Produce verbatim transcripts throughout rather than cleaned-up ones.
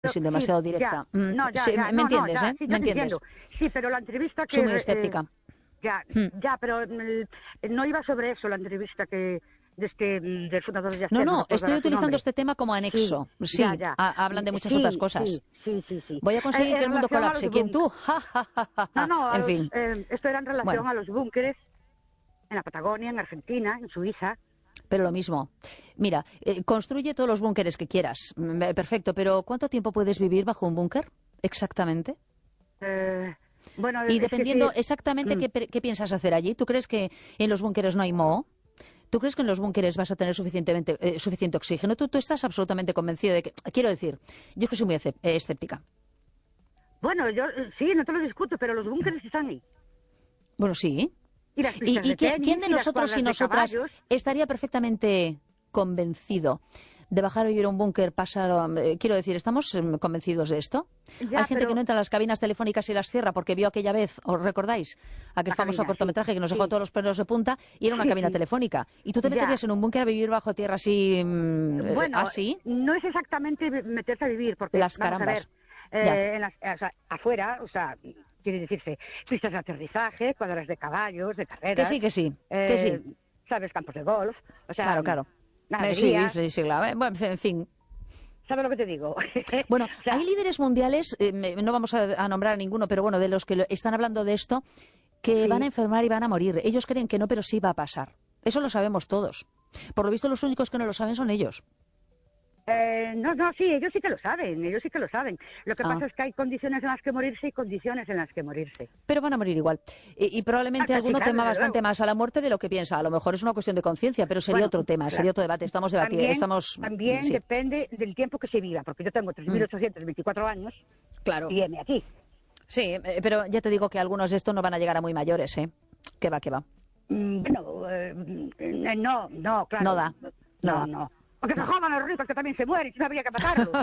Pero, siendo demasiado sí, directa. Ya. Mm, No, ya, sí, ya, ¿me no, entiendes, no, ya, eh? sí, ¿Me yo te entiendes? entiendo. Sí, pero la entrevista que... Soy muy eh, escéptica. ya, Mm. ya, pero mm, no iba sobre eso la entrevista que de este, mm, del fundador de No, Yastel, no no, estoy recordará su utilizando nombre. este tema como Sí, anexo. ya, Sí, ya. ha- hablan de muchas otras Sí, cosas. sí, sí, sí, sí. Voy a Eh, conseguir que en el mundo relación a los colapse. ¿Quién búnkeres. tú? Ja, ja, ja, ja, No, ja. no, a En los, fin. eh, esto era en relación Bueno, a los búnkeres en la Patagonia, en Argentina, en Suiza. pero lo mismo. Mira, eh, construye todos los búnkeres que quieras. Mm, eh, Perfecto, pero ¿cuánto tiempo puedes vivir bajo un búnker? Exactamente. Eh, bueno, Y es que sí. dependiendo exactamente Mm. qué, pe- qué piensas hacer allí, ¿tú crees que en los búnkeres no hay moho? ¿Tú crees que en los búnkeres vas a tener suficientemente, eh, suficiente oxígeno? ¿Tú, tú estás absolutamente convencido de que... Quiero decir, yo es que soy muy escép- eh, escéptica. Bueno, yo eh, sí, no te lo discuto, pero los búnkeres están ahí. Bueno, sí. Y las ¿Y, pistas y de quién, tenis, quién de y las nosotros y cuadras de nosotras caballos. estaría perfectamente convencido de bajar a vivir a un búnker, pasar... eh, quiero decir, ¿estamos em, convencidos de esto? Ya, Hay gente pero que no entra a las cabinas telefónicas y las cierra porque vio aquella vez, ¿os recordáis? Aquel la famoso cabina, cortometraje sí, que nos dejó sí, todos los pelos de punta y era una sí, cabina sí. telefónica. ¿Y tú te Ya. meterías en un búnker a vivir bajo tierra así, mm, eh, Bueno, así? no es exactamente vi- meterse a vivir, porque Las vamos a ver, carambas. Ya. eh, en las- o sea, afuera, o sea, quiere decirse, pistas de aterrizaje, cuadras de caballos, de Que carreras, sí, que sí, eh, que sí. sabes, campos de golf, o sea, Claro, claro. Eh, sí, ganadería, sí, sí, claro. Eh, Bueno, en fin. ¿sabes lo que te digo? Bueno, O sea, hay líderes mundiales, eh, me- no vamos a, a nombrar a ninguno, pero bueno, de los que lo- están hablando de esto, que sí. van a enfermar y van a morir. Ellos creen que no, pero sí va a pasar. Eso lo sabemos todos. Por lo visto, los únicos que no lo saben son ellos. Eh, no, no, sí, ellos sí que lo saben, ellos sí que lo saben. Lo que Ah. pasa es que hay condiciones en las que morirse y condiciones en las que morirse. Pero van a morir igual. Y, y probablemente Ah, sí, alguno claro, tema desde bastante luego. más a la muerte de lo que piensa. A lo mejor es una cuestión de conciencia, pero sería Bueno, otro tema, claro. sería otro debate. Estamos debatiendo, También, estamos... también sí, depende del tiempo que se viva, porque yo tengo tres mil ochocientos veinticuatro años claro. y heme aquí. Sí, eh, pero ya te digo que algunos de estos no van a llegar a muy mayores, ¿eh? Que va, que va. Mm, Bueno, eh, eh, no, no, claro. No da, no No, da. no. Porque se jodan los ricos que también se mueren, si no habría que matarlos.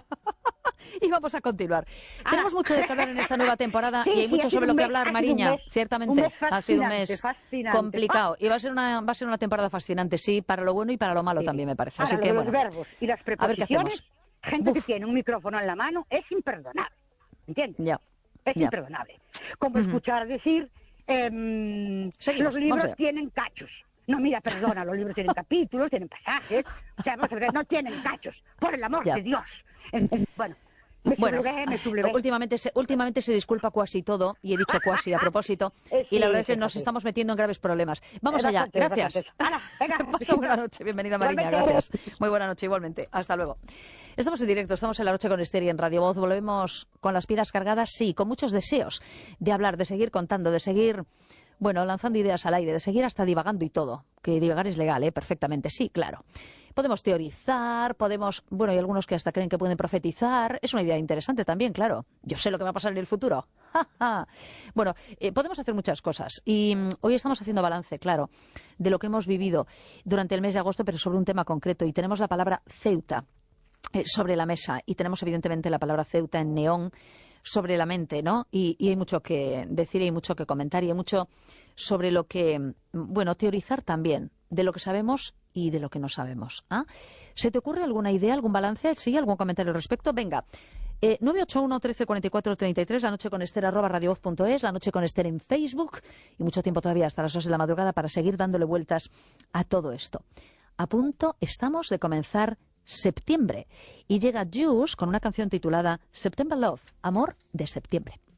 Y vamos a continuar. Ah. Tenemos mucho de que hablar en esta nueva temporada Sí, y hay sí, mucho ha sido sobre lo un que mes- hablar, ha sido un Mariña. mes- Ciertamente, un mes ha sido un fascinante, mes fascinante. complicado. Y va a ser una va a ser una temporada fascinante, sí, para lo bueno y para lo malo Sí. también me parece. Ahora, Así lo que de los bueno, verbos y las a ver qué preposiciones, hacemos. gente que Uf. tiene un micrófono en la mano, es imperdonable. ¿Entiendes? Ya. Es ya. imperdonable. Como Ujú. escuchar decir, em, Seguimos, los libros vamos allá. tienen cachos. No, mira, perdona, los libros tienen capítulos, tienen pasajes, o sea, vamos a ver, no tienen cachos, por el amor Ya. de Dios. En- en- bueno, me Bueno, sublevé, me sublevé. últimamente se, últimamente se disculpa cuasi todo, y he dicho cuasi a propósito, Eh, y la sí, verdad es que sí, nos sí. estamos metiendo en graves problemas. Vamos Eh, allá, bastante, gracias. bastante. Hala, venga, Pasa buena noche, bienvenida Mariña, Igualmente. gracias. Muy buena noche, igualmente. Hasta luego. Estamos en directo, estamos en La Noche con Esther y en Radio Voz. Volvemos con las pilas cargadas, sí, con muchos deseos de hablar, de seguir contando, de seguir... Bueno, lanzando ideas al aire, de seguir hasta divagando y todo. Que divagar es legal, ¿eh? Perfectamente, sí, claro. Podemos teorizar, podemos... Bueno, hay algunos que hasta creen que pueden profetizar. Es una idea interesante también, claro. Yo sé lo que va a pasar en el futuro. ¡Ja, ja! Bueno, eh, podemos hacer muchas cosas. Y mm, hoy estamos haciendo balance, claro, de lo que hemos vivido durante el mes de agosto, pero sobre un tema concreto. Y tenemos la palabra Ceuta eh, sobre la mesa. Y tenemos, evidentemente, la palabra Ceuta en neón sobre la mente, ¿no? Y, y hay mucho que decir, hay mucho que comentar y hay mucho sobre lo que, bueno, teorizar también, de lo que sabemos y de lo que no sabemos. ¿Ah? ¿Se te ocurre alguna idea, algún balance? ¿Sí? ¿Algún comentario al respecto? Venga. Eh, nueve ocho uno, trece, cuarenta y cuatro, treinta y tres, la noche con Esther, arroba radiovoz punto es, la noche con Esther en Facebook y mucho tiempo todavía hasta las dos de la madrugada para seguir dándole vueltas a todo esto. A punto estamos de comenzar septiembre y llega Juice con una canción titulada September Love, Amor de Septiembre.